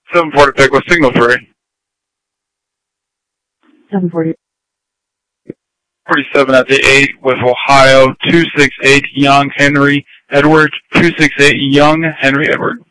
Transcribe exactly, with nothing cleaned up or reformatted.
seven forty pick with signal three. seven forty. forty-seven at the eight with Ohio, two six eight Young Henry Edward, two six eight Young Henry Edward.